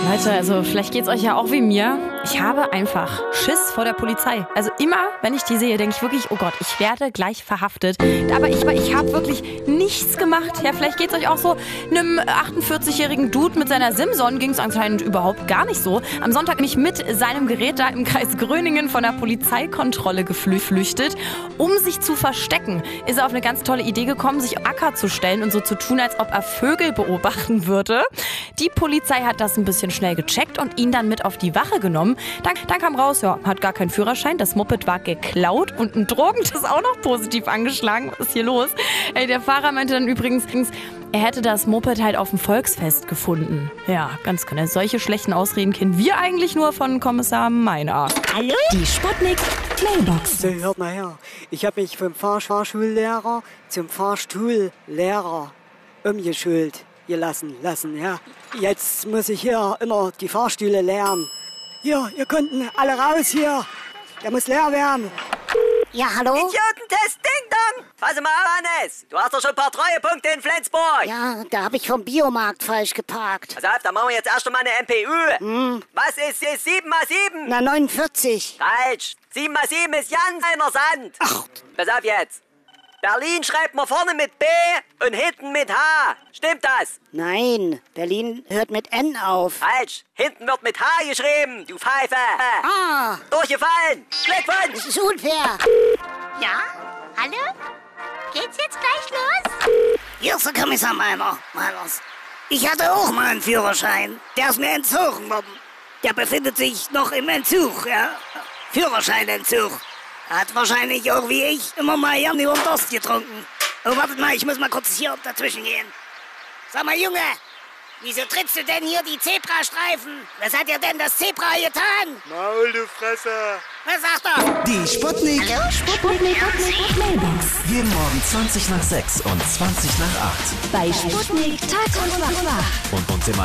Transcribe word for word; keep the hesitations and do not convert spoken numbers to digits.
Leute, also vielleicht geht's euch ja auch wie mir. Ich habe einfach Schiss vor der Polizei. Also immer, wenn ich die sehe, denke ich wirklich, oh Gott, ich werde gleich verhaftet. Aber ich, aber ich habe wirklich nichts gemacht. Ja, vielleicht geht's euch auch so. Einem achtundvierzigjährigen Dude mit seiner Simson ging's anscheinend überhaupt gar nicht so. Am Sonntag bin ich mit seinem Gerät da im Kreis Gröningen von der Polizeikontrolle geflüchtet. Um sich zu verstecken, ist er auf eine ganz tolle Idee gekommen, sich Acker zu stellen und so zu tun, als ob er Vögel beobachten würde. Die Polizei hat das ein bisschen schnell gecheckt und ihn dann mit auf die Wache genommen. Dann, dann kam raus, ja, hat gar keinen Führerschein, das Moped war geklaut und ein Drogentest auch noch positiv angeschlagen. Was ist hier los? Ey, der Fahrer meinte dann übrigens, er hätte das Moped halt auf dem Volksfest gefunden. Ja, ganz genau. Solche schlechten Ausreden kennen wir eigentlich nur von Kommissar Meiner. Hallo? Die Sputnik Mailbox. So, hört mal her. Ich habe mich vom Fahr- Fahrschullehrer zum Fahrstuhllehrer umgeschult gelassen lassen, ja. Jetzt muss ich hier immer die Fahrstühle lernen. Hier, ihr konnten alle raus hier. Der muss leer werden. Ja, hallo? Idiotentest, Ding Dong! Pass mal auf, Hannes! Du hast doch schon ein paar Treuepunkte in Flensburg! Ja, da habe ich vom Biomarkt falsch geparkt. Pass auf, dann machen wir jetzt erst einmal eine M P U. Hm. Was ist, ist sieben mal sieben? Na, neunundvierzig. Falsch! sieben mal sieben ist ganz einer Sand! Ach. Pass auf jetzt! Berlin schreibt man vorne mit B und hinten mit H. Stimmt das? Nein, Berlin hört mit N auf. Falsch! Hinten wird mit H geschrieben, du Pfeife! Ah, Durchgefallen! Glückwunsch! das ist unfair. Ja? Hallo? Geht's jetzt gleich los? Hier ist der Kommissar Meiner. Meiners. Ich hatte auch mal einen Führerschein. Der ist mir entzogen worden. Der befindet sich noch im Entzug, ja. Führerscheinentzug. Hat wahrscheinlich auch wie ich immer mal gern über den Durst getrunken. Oh, wartet mal, ich muss mal kurz hier dazwischen gehen. Sag mal, Junge, wieso trittst du denn hier die Zebrastreifen? Was hat dir denn das Zebra getan? Maul, du Fresse! Was sagt er? Die Sputnik. Hallo, Sputnik Mailbox. Jeden Morgen zwanzig nach sechs und zwanzig nach acht. Bei Sputnik Tag und Nacht. Und uns im